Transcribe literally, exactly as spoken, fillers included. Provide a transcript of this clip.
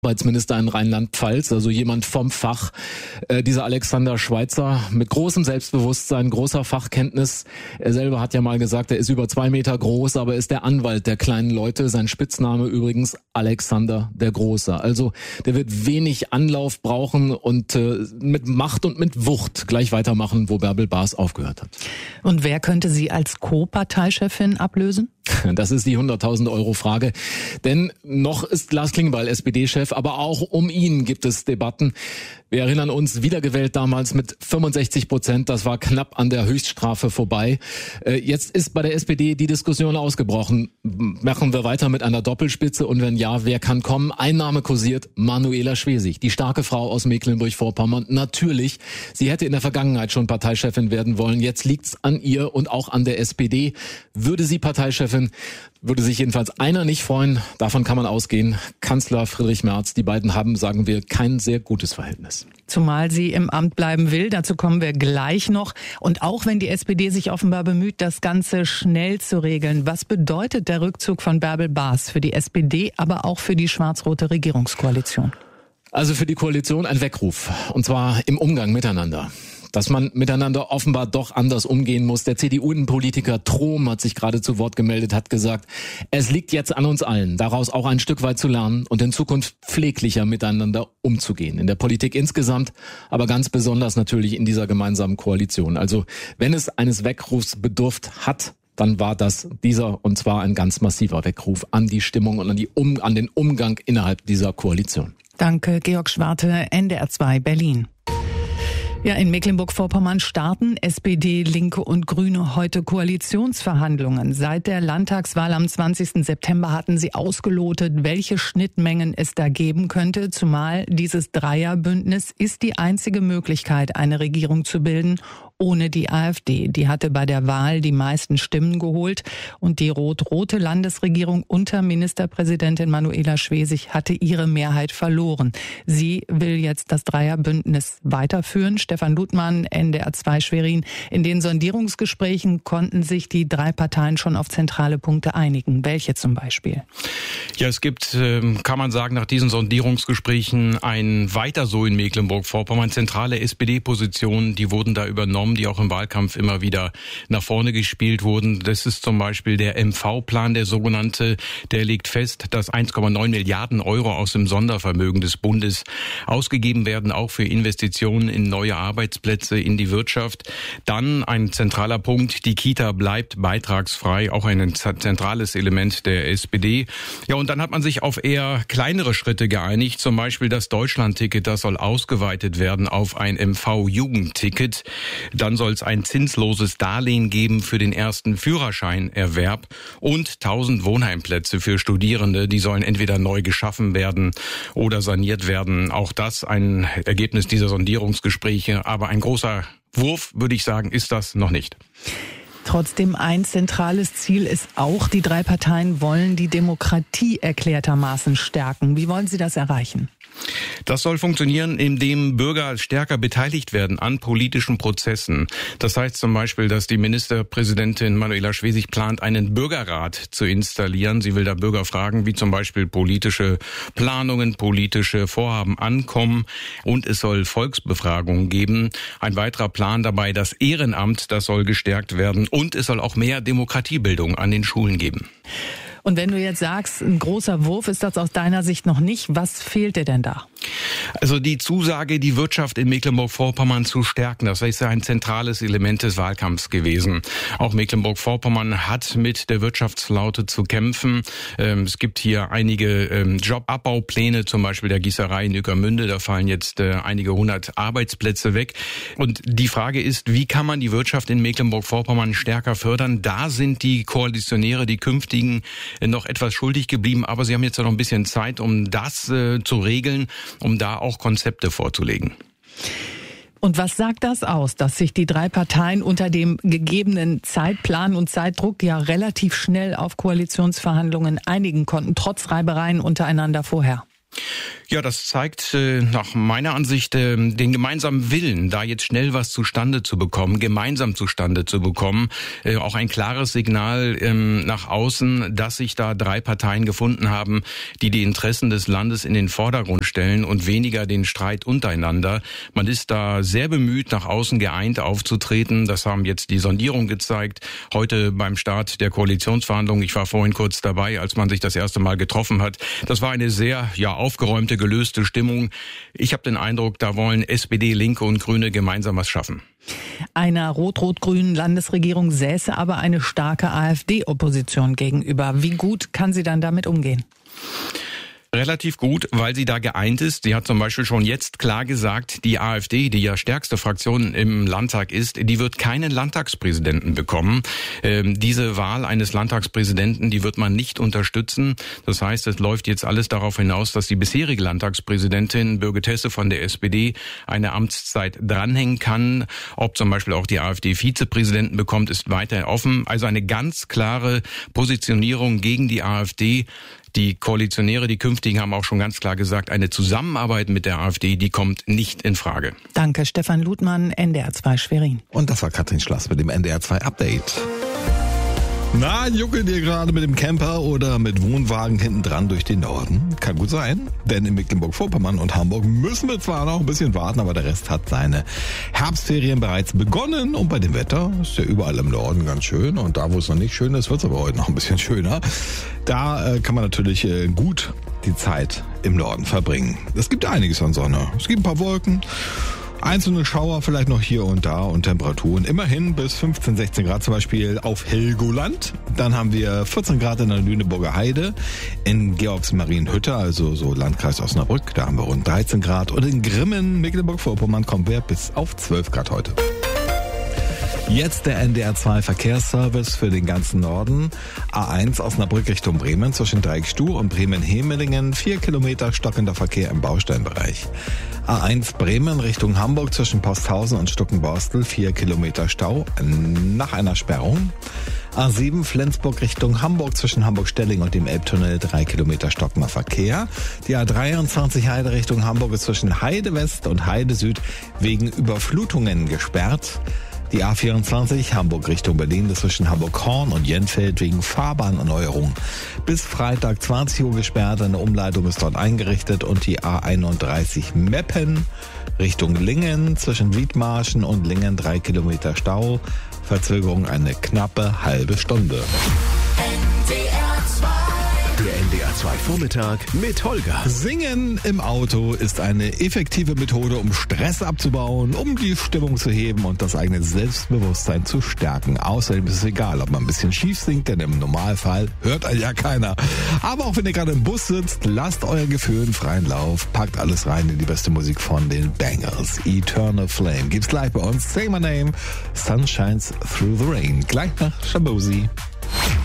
Arbeitsminister in Rheinland-Pfalz, also jemand vom Fach. Äh, dieser Alexander Schweitzer mit großem Selbstbewusstsein, großer Fachkenntnis. Er selber hat ja mal gesagt, er ist über zwei Meter groß, aber ist der Anwalt der kleinen Leute. Sein Spitzname übrigens Alexander der Große. Also der wird wenig Anlauf brauchen und äh, mit Macht und mit Wucht gleich weitermachen, wo Bärbel Baas aufgehört hat. Und wer könnte sie als Co-Parteichefin ablösen? Das ist die hunderttausend Euro Frage. Denn noch ist Lars Klingbeil S P D-Chef, aber auch um ihn gibt es Debatten. Wir erinnern uns, wiedergewählt damals mit fünfundsechzig Prozent. Das war knapp an der Höchststrafe vorbei. Jetzt ist bei der S P D die Diskussion ausgebrochen. Machen wir weiter mit einer Doppelspitze? Und wenn ja, wer kann kommen? Ein Name kursiert, Manuela Schwesig, die starke Frau aus Mecklenburg-Vorpommern. Natürlich, sie hätte in der Vergangenheit schon Parteichefin werden wollen. Jetzt liegt's an ihr und auch an der S P D. Würde sie Parteichefin, würde sich jedenfalls einer nicht freuen. Davon kann man ausgehen. Kanzler Friedrich Merz, die beiden haben, sagen wir, kein sehr gutes Verhältnis. Zumal sie im Amt bleiben will, dazu kommen wir gleich noch. Und auch wenn die S P D sich offenbar bemüht, das Ganze schnell zu regeln, was bedeutet der Rückzug von Bärbel Baas für die S P D, aber auch für die schwarz-rote Regierungskoalition? Also für die Koalition ein Weckruf, und zwar im Umgang miteinander. Dass man miteinander offenbar doch anders umgehen muss. Der C D U-Politiker Trom hat sich gerade zu Wort gemeldet, hat gesagt, es liegt jetzt an uns allen, daraus auch ein Stück weit zu lernen und in Zukunft pfleglicher miteinander umzugehen. In der Politik insgesamt, aber ganz besonders natürlich in dieser gemeinsamen Koalition. Also wenn es eines Weckrufs bedurft hat, dann war das dieser, und zwar ein ganz massiver Weckruf an die Stimmung und an, die um, an den Umgang innerhalb dieser Koalition. Danke, Georg Schwarte, N D R zwei Berlin. Ja, in Mecklenburg-Vorpommern starten S P D, Linke und Grüne heute Koalitionsverhandlungen. Seit der Landtagswahl am zwanzigsten September hatten sie ausgelotet, welche Schnittmengen es da geben könnte. Zumal dieses Dreierbündnis ist die einzige Möglichkeit, eine Regierung zu bilden, ohne die AfD. Die hatte bei der Wahl die meisten Stimmen geholt und die rot-rote Landesregierung unter Ministerpräsidentin Manuela Schwesig hatte ihre Mehrheit verloren. Sie will jetzt das Dreierbündnis weiterführen. Stefan Ludmann, N D R zwei Schwerin. In den Sondierungsgesprächen konnten sich die drei Parteien schon auf zentrale Punkte einigen. Welche zum Beispiel? Ja, es gibt, kann man sagen, nach diesen Sondierungsgesprächen ein Weiter so in Mecklenburg-Vorpommern. Zentrale S P D-Positionen, die wurden da übernommen, die auch im Wahlkampf immer wieder nach vorne gespielt wurden. Das ist zum Beispiel der M V-Plan, der sogenannte, der legt fest, dass eins Komma neun Milliarden Euro aus dem Sondervermögen des Bundes ausgegeben werden, auch für Investitionen in neue Arbeitsplätze, in die Wirtschaft. Dann ein zentraler Punkt, die Kita bleibt beitragsfrei, auch ein zentrales Element der S P D. Ja, und dann hat man sich auf eher kleinere Schritte geeinigt, zum Beispiel das Deutschlandticket, das soll ausgeweitet werden auf ein M V-Jugendticket. Dann soll es ein zinsloses Darlehen geben für den ersten Führerscheinerwerb und tausend Wohnheimplätze für Studierende, die sollen entweder neu geschaffen werden oder saniert werden. Auch das ein Ergebnis dieser Sondierungsgespräche. Aber ein großer Wurf, würde ich sagen, ist das noch nicht. Trotzdem ein zentrales Ziel ist auch, die drei Parteien wollen die Demokratie erklärtermaßen stärken. Wie wollen Sie das erreichen? Das soll funktionieren, indem Bürger stärker beteiligt werden an politischen Prozessen. Das heißt zum Beispiel, dass die Ministerpräsidentin Manuela Schwesig plant, einen Bürgerrat zu installieren. Sie will da Bürger fragen, wie zum Beispiel politische Planungen, politische Vorhaben ankommen. Und es soll Volksbefragungen geben. Ein weiterer Plan dabei, das Ehrenamt, das soll gestärkt werden. Und es soll auch mehr Demokratiebildung an den Schulen geben. Und wenn du jetzt sagst, ein großer Wurf ist das aus deiner Sicht noch nicht, was fehlt dir denn da? Also die Zusage, die Wirtschaft in Mecklenburg-Vorpommern zu stärken, das ist ja ein zentrales Element des Wahlkampfs gewesen. Auch Mecklenburg-Vorpommern hat mit der Wirtschaftslaute zu kämpfen. Es gibt hier einige Jobabbaupläne, zum Beispiel der Gießerei in Ueckermünde, da fallen jetzt einige hundert Arbeitsplätze weg. Und die Frage ist, wie kann man die Wirtschaft in Mecklenburg-Vorpommern stärker fördern? Da sind die Koalitionäre, die künftigen, noch etwas schuldig geblieben, aber sie haben jetzt noch ein bisschen Zeit, um das äh, zu regeln, um da auch Konzepte vorzulegen. Und was sagt das aus, dass sich die drei Parteien unter dem gegebenen Zeitplan und Zeitdruck ja relativ schnell auf Koalitionsverhandlungen einigen konnten, trotz Reibereien untereinander vorher? Ja, das zeigt äh, nach meiner Ansicht äh, den gemeinsamen Willen, da jetzt schnell was zustande zu bekommen, gemeinsam zustande zu bekommen. Äh, auch ein klares Signal ähm, nach außen, dass sich da drei Parteien gefunden haben, die die Interessen des Landes in den Vordergrund stellen und weniger den Streit untereinander. Man ist da sehr bemüht, nach außen geeint aufzutreten. Das haben jetzt die Sondierungen gezeigt. Heute beim Start der Koalitionsverhandlungen, ich war vorhin kurz dabei, als man sich das erste Mal getroffen hat. Das war eine sehr ja aufgeräumte, gelöste Stimmung. Ich habe den Eindruck, da wollen S P D, Linke und Grüne gemeinsam was schaffen. Einer rot-rot-grünen Landesregierung säße aber eine starke AfD-Opposition gegenüber. Wie gut kann sie dann damit umgehen? Relativ gut, weil sie da geeint ist. Sie hat zum Beispiel schon jetzt klar gesagt, die AfD, die ja stärkste Fraktion im Landtag ist, die wird keinen Landtagspräsidenten bekommen. Ähm, diese Wahl eines Landtagspräsidenten, die wird man nicht unterstützen. Das heißt, es läuft jetzt alles darauf hinaus, dass die bisherige Landtagspräsidentin Birgit Hesse von der S P D eine Amtszeit dranhängen kann. Ob zum Beispiel auch die AfD Vizepräsidenten bekommt, ist weiter offen. Also eine ganz klare Positionierung gegen die AfD. Die Koalitionäre, die künftigen, haben auch schon ganz klar gesagt, eine Zusammenarbeit mit der AfD, die kommt nicht in Frage. Danke, Stefan Ludmann, N D R zwei Schwerin. Und das war Katrin Schlass mit dem N D R zwei Update. Na, juckelt ihr gerade mit dem Camper oder mit Wohnwagen hinten dran durch den Norden? Kann gut sein, denn in Mecklenburg-Vorpommern und Hamburg müssen wir zwar noch ein bisschen warten, aber der Rest hat seine Herbstferien bereits begonnen. Und bei dem Wetter ist ja überall im Norden ganz schön. Und da, wo es noch nicht schön ist, wird es aber heute noch ein bisschen schöner. Da äh, kann man natürlich äh, gut die Zeit im Norden verbringen. Es gibt einiges an Sonne. Es gibt ein paar Wolken. Einzelne Schauer vielleicht noch hier und da und Temperaturen immerhin bis fünfzehn, sechzehn Grad zum Beispiel auf Helgoland. Dann haben wir vierzehn Grad in der Lüneburger Heide, in Georgsmarienhütte, also so Landkreis Osnabrück, da haben wir rund dreizehn Grad. Und in Grimmen, Mecklenburg-Vorpommern, kommen wir bis auf zwölf Grad heute. Jetzt der N D R zwei Verkehrsservice für den ganzen Norden. A eins Osnabrück Richtung Bremen zwischen Dreieckstuh und Bremen-Hemelingen. Vier Kilometer stockender Verkehr im Bausteinbereich. A eins Bremen Richtung Hamburg zwischen Posthausen und Stuckenborstel. Vier Kilometer Stau nach einer Sperrung. A sieben Flensburg Richtung Hamburg zwischen Hamburg-Stelling und dem Elbtunnel. Drei Kilometer stockender Verkehr. Die A dreiundzwanzig Heide Richtung Hamburg ist zwischen Heide West und Heide Süd wegen Überflutungen gesperrt. Die A vierundzwanzig Hamburg Richtung Berlin ist zwischen Hamburg-Horn und Jenfeld wegen Fahrbahnerneuerung bis Freitag zwanzig Uhr gesperrt. Eine Umleitung ist dort eingerichtet. Und die A einunddreißig Meppen Richtung Lingen zwischen Wiedmarschen und Lingen drei Kilometer Stau. Verzögerung eine knappe halbe Stunde. Der N D R zwei Vormittag mit Holger. Singen im Auto ist eine effektive Methode, um Stress abzubauen, um die Stimmung zu heben und das eigene Selbstbewusstsein zu stärken. Außerdem ist es egal, ob man ein bisschen schief singt, denn im Normalfall hört einen ja keiner. Aber auch wenn ihr gerade im Bus sitzt, lasst euer Gefühl freien Lauf, packt alles rein in die beste Musik von den Bangers. Eternal Flame gibt's gleich bei uns. Say My Name, Sun Shines Through the Rain. Gleich nach Shabozi.